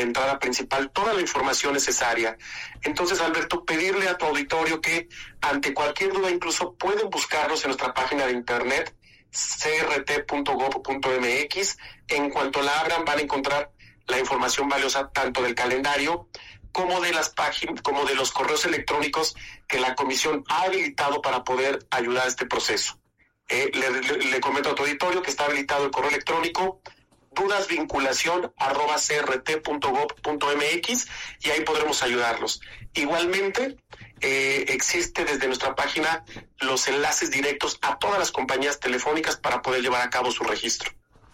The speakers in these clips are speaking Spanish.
entrada principal toda la información necesaria. Entonces, Alberto, pedirle a tu auditorio que ante cualquier duda incluso pueden buscarnos en nuestra página de internet crt.gov.mx. En cuanto la abran van a encontrar la información valiosa tanto del calendario como de las páginas, como de los correos electrónicos que la comisión ha habilitado para poder ayudar a este proceso. Le comento a tu auditorio que está habilitado el correo electrónico dudasvinculacion@crt.gov.mx y ahí podremos ayudarlos. Igualmente, existe desde nuestra página los enlaces directos a todas las compañías telefónicas para poder llevar a cabo su registro.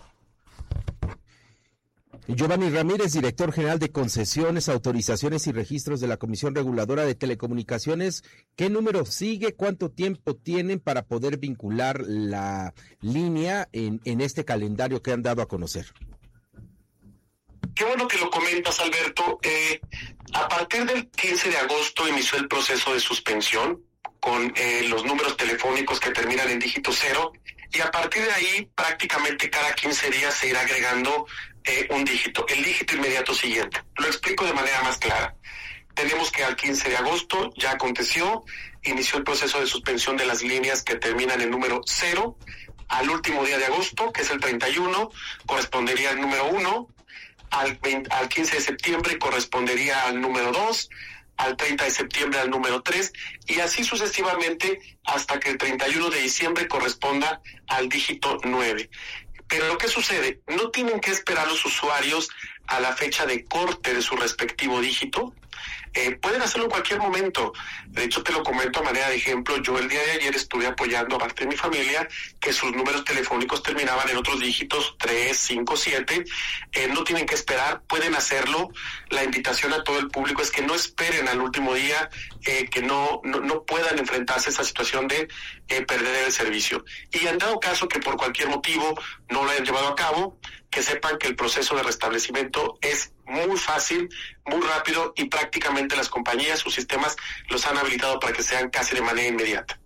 Giovanni Ramírez, director general de Concesiones, Autorizaciones y Registros de la Comisión Reguladora de Telecomunicaciones, ¿qué número sigue? ¿Cuánto tiempo tienen para poder vincular la línea en este calendario que han dado a conocer? Qué bueno que lo comentas, Alberto. A partir del 15 de agosto inició el proceso de suspensión con los números telefónicos que terminan en dígito 0, y a partir de ahí prácticamente cada 15 días se irá agregando un dígito, el dígito inmediato siguiente. Lo explico de manera más clara. Tenemos que al 15 de agosto ya aconteció, inició el proceso de suspensión de las líneas que terminan en número 0. Al último día de agosto, que es el 31, correspondería al número 1. Al 15 de septiembre correspondería al número 2, al 30 de septiembre al número 3, y así sucesivamente hasta que el 31 de diciembre corresponda al dígito 9. Pero ¿qué sucede? No tienen que esperar los usuarios a la fecha de corte de su respectivo dígito. Pueden hacerlo en cualquier momento. De hecho, te lo comento a manera de ejemplo. Yo el día de ayer estuve apoyando a parte de mi familia que sus números telefónicos terminaban en otros dígitos 3, 5, 7. No tienen que esperar, pueden hacerlo. La invitación a todo el público es que no esperen al último día, que no puedan enfrentarse a esa situación de perder el servicio. Y en dado caso que por cualquier motivo no lo hayan llevado a cabo, que sepan que el proceso de restablecimiento es muy fácil, muy rápido, y prácticamente las compañías, sus sistemas los han habilitado para que sean casi de manera inmediata.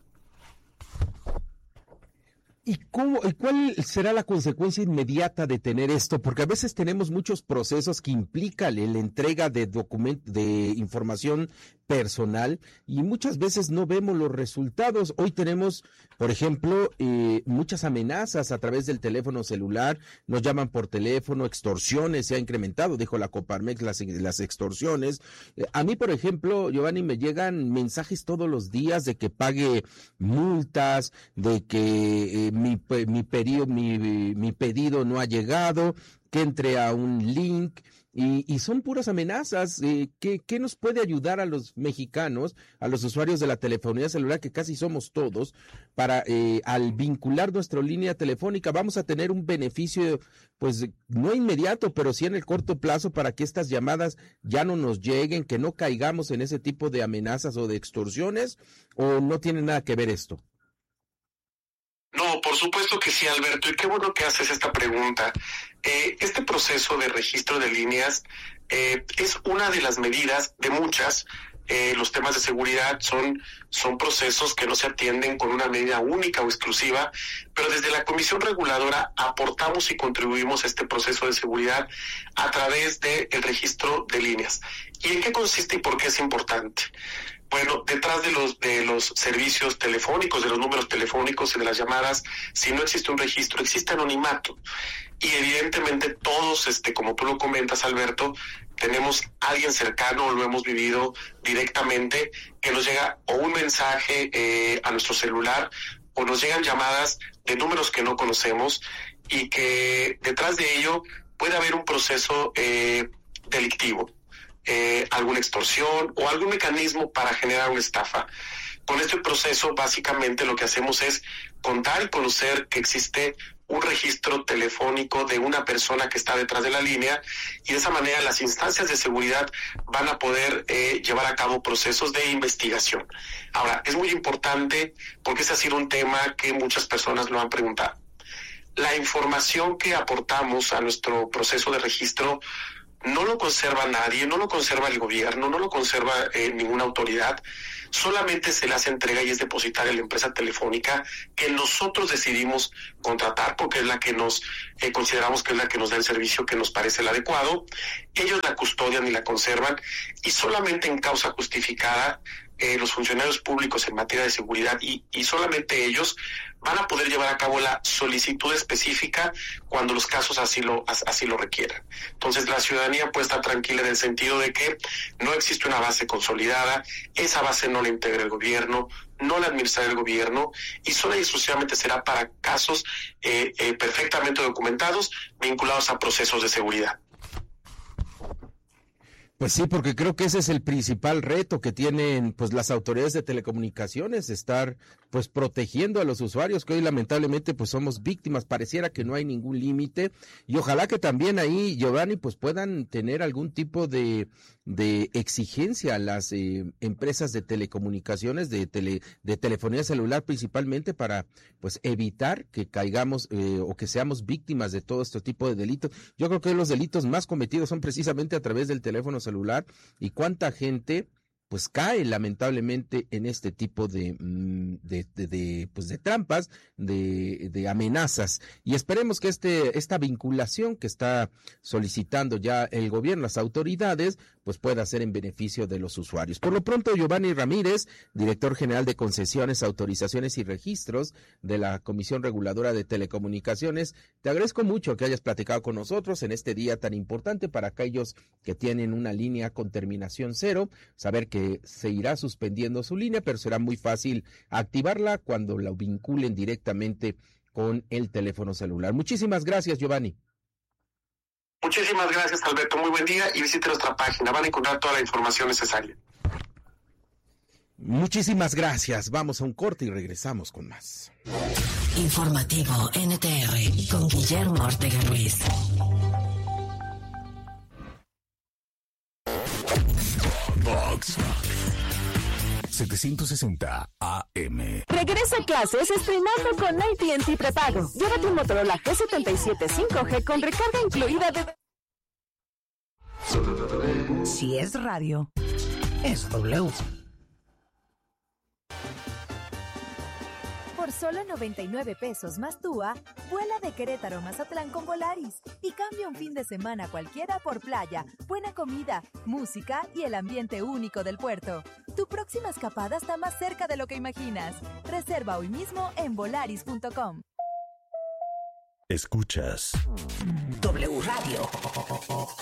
¿Y cuál será la consecuencia inmediata de tener esto? Porque a veces tenemos muchos procesos que implican la entrega de información personal y muchas veces no vemos los resultados. Hoy tenemos, por ejemplo, muchas amenazas a través del teléfono celular, nos llaman por teléfono, extorsiones, se ha incrementado, dijo la Coparmex, las extorsiones. A mí, por ejemplo, Giovanni, me llegan mensajes todos los días de que pague multas, de que mi pedido no ha llegado, que entre a un link, y son puras amenazas. ¿Qué nos puede ayudar a los mexicanos, a los usuarios de la telefonía celular, que casi somos todos, para al vincular nuestra línea telefónica vamos a tener un beneficio, pues no inmediato, pero sí en el corto plazo, para que estas llamadas ya no nos lleguen, que no caigamos en ese tipo de amenazas o de extorsiones? ¿O no tiene nada que ver esto? No, por supuesto que sí, Alberto, y qué bueno que haces esta pregunta. Este proceso de registro de líneas es una de las medidas de muchas. Los temas de seguridad son procesos que no se atienden con una medida única o exclusiva, pero desde la Comisión Reguladora aportamos y contribuimos a este proceso de seguridad a través del registro de líneas. ¿Y en qué consiste y por qué es importante? Bueno, detrás de los servicios telefónicos, de los números telefónicos y de las llamadas, si no existe un registro, existe anonimato. Y evidentemente todos, como tú lo comentas, Alberto, tenemos a alguien cercano, lo hemos vivido directamente, que nos llega o un mensaje a nuestro celular, o nos llegan llamadas de números que no conocemos, y que detrás de ello puede haber un proceso delictivo. Alguna extorsión o algún mecanismo para generar una estafa. Con este proceso, básicamente lo que hacemos es contar y conocer que existe un registro telefónico de una persona que está detrás de la línea, y de esa manera las instancias de seguridad van a poder llevar a cabo procesos de investigación. Ahora, es muy importante porque ese ha sido un tema que muchas personas lo han preguntado. La información que aportamos a nuestro proceso de registro no lo conserva nadie, no lo conserva el gobierno, no lo conserva ninguna autoridad, solamente se le hace entrega y es depositar en la empresa telefónica que nosotros decidimos contratar porque es la que nos consideramos que es la que nos da el servicio que nos parece el adecuado. Ellos la custodian y la conservan y solamente en causa justificada los funcionarios públicos en materia de seguridad y solamente ellos van a poder llevar a cabo la solicitud específica cuando los casos así lo requieran. Entonces la ciudadanía puede estar tranquila en el sentido de que no existe una base consolidada, esa base no la integra el gobierno, no la administra el gobierno y sola y exclusivamente será para casos perfectamente documentados vinculados a procesos de seguridad. Pues sí, porque creo que ese es el principal reto que tienen pues las autoridades de telecomunicaciones, estar pues protegiendo a los usuarios que hoy lamentablemente pues somos víctimas, pareciera que no hay ningún límite y ojalá que también ahí, Giovanni, pues puedan tener algún tipo de exigencia a las empresas de telecomunicaciones, de telefonía celular principalmente para pues evitar que caigamos o que seamos víctimas de todo este tipo de delitos. Yo creo que los delitos más cometidos son precisamente a través del teléfono celular y cuánta gente pues cae lamentablemente en este tipo de trampas, de amenazas y esperemos que esta vinculación que está solicitando ya el gobierno, las autoridades, pues pueda ser en beneficio de los usuarios. Por lo pronto, Giovanni Ramírez, director general de concesiones, autorizaciones y registros de la Comisión Reguladora de Telecomunicaciones, te agradezco mucho que hayas platicado con nosotros en este día tan importante para aquellos que tienen una línea con terminación 0, saber que se irá suspendiendo su línea, pero será muy fácil activarla cuando la vinculen directamente con el teléfono celular. Muchísimas gracias, Giovanni. Muchísimas gracias, Alberto. Muy buen día y visite nuestra página. Van a encontrar toda la información necesaria. Muchísimas gracias. Vamos a un corte y regresamos con más. Informativo NTR con Guillermo Ortega Ruiz. Vox 760 AM. Regresa a clases estrenando con AT&T Prepago. Llévate un Motorola G77 5G con recarga incluida de... Si es radio, es W. Por solo 99 pesos más TUA, vuela de Querétaro a Mazatlán con Volaris y cambia un fin de semana cualquiera por playa, buena comida, música y el ambiente único del puerto. Tu próxima escapada está más cerca de lo que imaginas. Reserva hoy mismo en volaris.com. Escuchas W Radio.